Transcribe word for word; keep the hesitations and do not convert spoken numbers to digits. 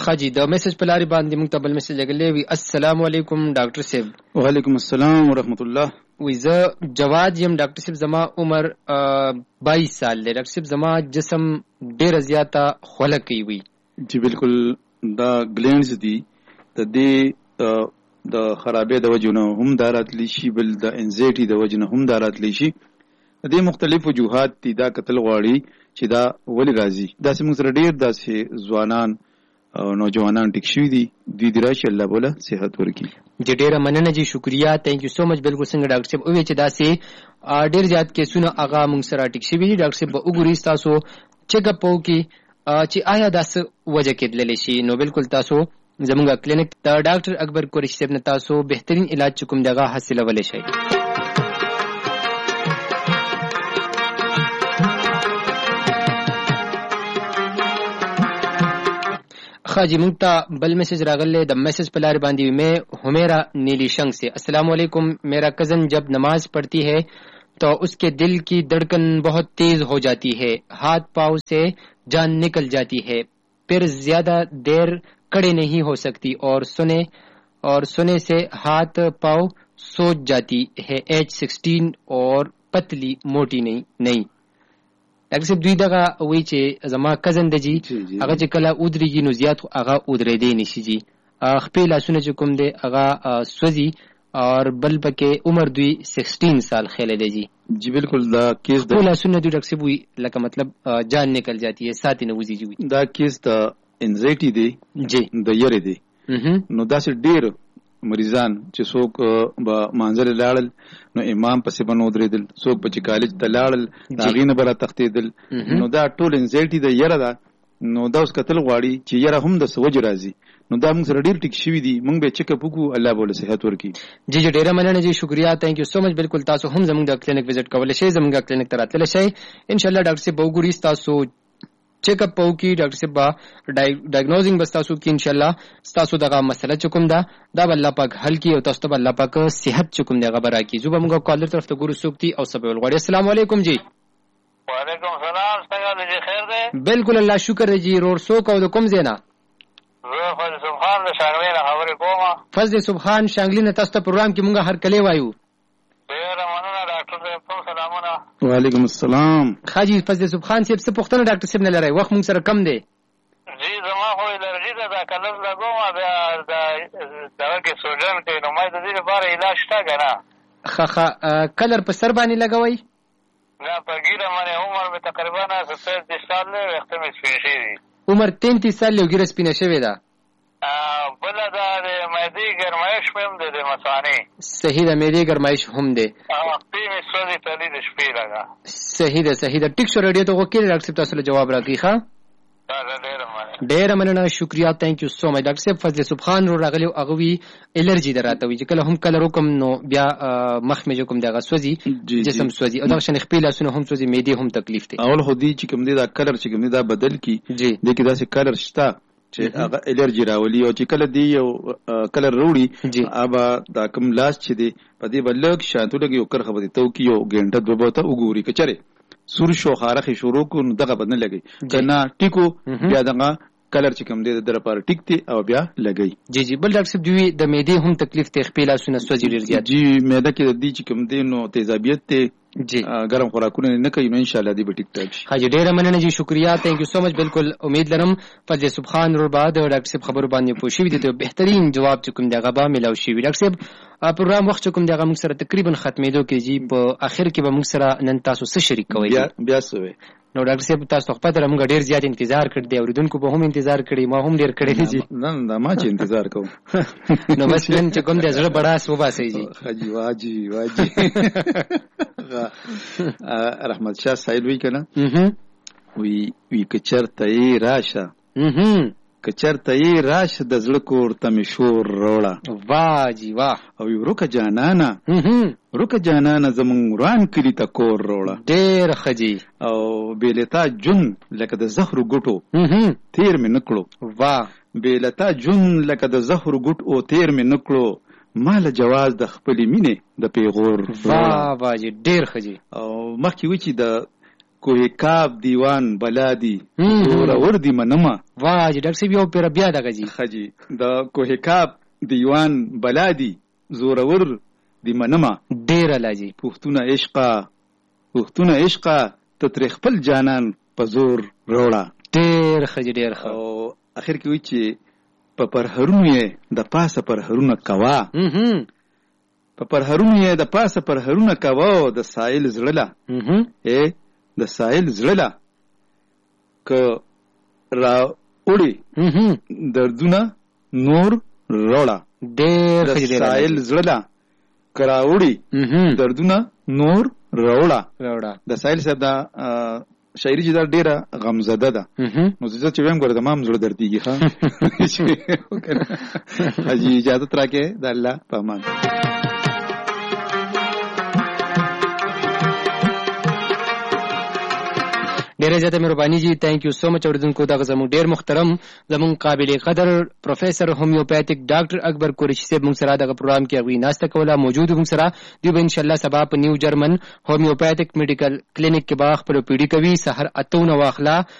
خاجي د میسج په لاري باندې موږ ته بل میسج لګلې وی السلام علیکم ډاکټر صاحب. وعلیکم السلام ورحمت الله. وی زه جواد یم ډاکټر صاحب، زما عمر بائیس سال دی ډاکټر صاحب، زما جسم ډیر زیاته خوله کوي وی. جی بالکل دا ګلینډز دي د دې د خرابې د وجه نه هم دارات لشي، بل د انزایټي د وجه نه هم دارات لشي. د دې مختلف وجوهات دي دا قتل غواړي چې دا ولې راځي. دا چې موږ سره ډیر داسې ځوانان او نوجوانان ټیک شوي دي، دوی دې راشي الله بوله صحت ورکړي. جی ډیره مننه جی، شکریا، تھینک یو سو مچ. بالکل څنګه ډاکټر صاحب وی چې داسې ډیر زیات کیسونه هغه موږ سره ټیک شوي دي. ډاکټر صاحب وګورئ تاسو چیک اپ وکړئ چې آیا داسې وجه کېدلی شي. نو بالکل تاسو زموږ کلینیک د ډاکټر اکبر قریشي صاحب نه تاسو بهترین علاج چې کوم دغه حاصلولی شئ. خاجی مونږ ته بل میسج راغلی د میسج په لارې باندې. میں حمیرا نیلی شنگ سے السلام علیکم، میرا کزن جب نماز پڑھتی ہے تو اس کے دل کی دھڑکن بہت تیز ہو جاتی ہے، ہاتھ پاؤں سے جان نکل جاتی ہے، پھر زیادہ دیر کھڑے نہیں ہو سکتی اور سنے اور سنے سے ہاتھ پاؤں سوج جاتی ہے، ایج سکسٹین اور پتلی موٹی نہیں نہیں ډاکټر صاحب دوی دغه وایي چې زما کزن دی جي هغه چې کله ودرېږي نو زیات هغه ودرېدی نشي جي، خپې لاسونه چې کوم دی هغه سوځي اور بل پکې عمر دوی سکسٹین سال خیلی دی جي. جی بالکل دا کیس خپې لاسونه دوی ډاکټر صاحب وایي لکه مطلب جان نکل جاتی ہے، ساتې نه وځي جي. دا کیس د انزایټي دی جی د یری دی. نو داسې ډیر مریضان چې څوک به مانځل لاړل نو امام پسې به نه ودرېدل، څوک به چې کالج ته لاړل د هغې نه به را تښتېدل. نو دا ټول انزایټي د یره ده. نو دا اوس کتل غواړي چې یره هم د څه وجې راځي. نو دا موږ سره ډېر ټیک شوي دي، موږ به یې چیک اپ وکړو، الله به له صحت ورکړي. جی جی ډېره مننه جی، شکریا، تھینک یو سو مچ. بالکل تاسو هم زموږ د کلینیک وزټ کولی شئ، زموږ کلینیک ته راتللی شئ انشاءالله. ډاکټر صاحب به وګوري ستاسو چیک اپ وکړي، ډاکټر صاحب به ډایګنوزینګ به ستاسو کړي انشاءالله. ستاسو دغه مسله چې کوم ده دا به الله پاک حل کړي او تاسو ته به الله پاک صحت چې کوم دی هغه به راکړي. زه به موږ کالر طرف ته ګورو څوک دي او څه به ول غواړي. السلام علیکم جی. وعلیکم السلام، څنګه دی جی؟ خیر دی؟ بالکل الله شکر دی جی. رور څوک او د کوم ځای نه؟ زه فضل سبحان د شانګلې نه خبرې کوم. فضل سبحان شانګلې نه تاسو ته پروګرام کې موږ هر کله وایو. ډېره مننه ډاکټر صاحب، ټول سلامونه. وعلیکم السلام. خاجي فضل سبحان صاحب څه پوښتنه ډاکټر صاحب نه لرئ؟ وخت موږ سره کم دی. جی زما خو الرجي ده، دا کلر لګوم بیا دغه کې سوجن کوي، نو ما د دې لپاره علاج شته که نه؟ ښه ښه کلر په سر باندې لګوئ؟ نه په ګیره باندې. عمر مې تقریبا ستایس سال دی، ویښته مې سپین شوي دي. عمر تینتیس سال دی او ګیره سپینه شوې ده. بله دا د معدې ګرمایش مې هم دی د مثانې. صحیح ده، معدې ګرمایش هم دی. خپې مې سوځي تلي د شپې لږه. صحیح ده صحیح ده. ټیک شو، ریډیو ته غوږ کړئ، ډاکټر صاحب تاسو له جواب راکړي. ښه ډېره مننه، شکریا، تھینک یو سو مچ. ډاکټر صاحب فضل سبحان رو راغلی هغه وی الرجي ده راته وي چې کله هم کلر وکم نو بیا مخ مې جو کوم دغه سوځي، جسم سوځي او دغه شان خپې لاسونه هم سوځي، معدې هم تکلیف دی. اول خو دې چې کوم دی دا کلر چې کوم دی دا بدل کی جی دې کې داسې کلر شته چې هغه الرجي راولي او چې کله دی یو کلر وروړي ابا دا کوم لاس چې دی په دې بلګ شاتو لګي او کرخه بده تو کې یو ګنټه دوه بوته وګوري کچره سور شو خارخي شروع کو نو دغه بدن لګي کنا ټیکو بیا دغه کلر چې کوم دی د لپاره ټیک دی او بیا لګي. جی جی بل ډاکټر صاحب دوی د معدې هم تکلیف ته خپل لاسونه سوځي ډیر زیات. جی معده کې د دې چې کوم دی نو تیزابیت ته جی ګرم خوراکونه نه کوي نو ان شاء الله دی به ټیک ټاک شي. حاجی ډیره مننه جی، شکریا، تھینک یو سو مچ. بالکل امید لرم فضل سبحان رو بعد ډاکټر صاحب خبرو باندې پوښي دي ته بهترین جواب چې کوم دی هغه به ملو شي. ډاکټر صاحب پروګرام وخت چې کوم دی هغه موږ سره تقریبا ختمېدو کې جی، په اخر کې به موږ سره نن تاسو څه شریک کوئ؟ بیا بیا سوې نو ډاکټر صاحب تاسو خپل در موږ ډیر زیات انتظار کړ دی، اوریدونکو به هم انتظار کړی، ما هم ډیر کړی دی. نه نه ما چې انتظار کوم نو بس نن چې کوم دی زړه بڑا سو باسي جی. حاجی واجی واجی رحمت شاه صاحب وی کنه وی وی کچرته ای راشه کچرته ای راشه د زړه کور ته می شور روړه. واه جی واه. او یو روکه جانانا روکه جانانا زمون وران کلی تا کور روړه. ډېر خجی او بیلتا جون لکه د زهرو ګټو تیر می نکړو. واه بیلتا جون لکه د زهرو ګټ او تیر می نکړو، مال جواز د خپل مینه د پیغور. واه واه جی ډېر خجی. او مخکې و چې د کوه کاب دیوان بلادي مم. زور ور دی منما. واه جی ډاکټر صاحب یو پیر بیا دغه جی خجی د کوه کاب دیوان بلادي زور ور دی منما. ډیر الله جی پښتونه عشقا پښتونه عشقا ته تر خپل جانان په زور روړه. ډیر خجی ډیر خ او اخر کې وی چې په پرهرونو یې د پاسه پرهرونه کوا. هم په پرهرونو یې د پاسه پرهرونه کوا او د سایل زړه هم اے د سایل زړه ک را اوړي هم دردونه نور روړه. ډیر د خجی ډیر سایل زړه کرا اوړي هم دردونه نور روړه. راوړه د سایل صاحب دا شاعري چې دا ډیره غمزده ده. هم نو زه چې ویم ګوره د مام زړه دردېږي ښه. حاجي اجازت راکې د الله په امان. ډیره زیاته مهرباني جی تhank you so much اوریدونکو دا زموږ ډیر محترم زموږ قابل قدر پروفیسر هومیوپیتھک ډاکټر اکبر قریشی صاحب موږ سره دغه پروګرام کې غوي ناسته کوله موجود موږ سره دی به ان شاء الله سبا په نیو جرمن هومیوپیتھک میډیکل کلینیک کې با خپل پیډي کوي سحر اتو نو واخلا